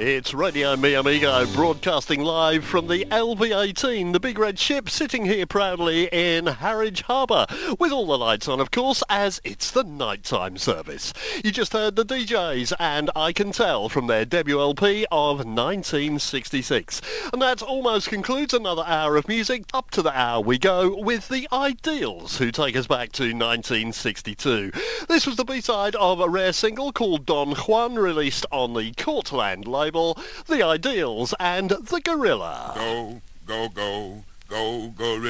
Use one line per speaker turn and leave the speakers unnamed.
It's Radio Mi Amigo, broadcasting live from the LV-18, the big red ship, sitting here proudly in Harwich Harbour, with all the lights on, of course, as it's the nighttime service. You just heard the DJs, and I Can Tell, from their debut LP of 1966. And that almost concludes another hour of music. Up to the hour we go with the Ideals, who take us back to 1962. This was the B-side of a rare single called Don Juan, released on the Courtland label, The Ideals and The Gorilla.
Go, go, go, go, gorilla.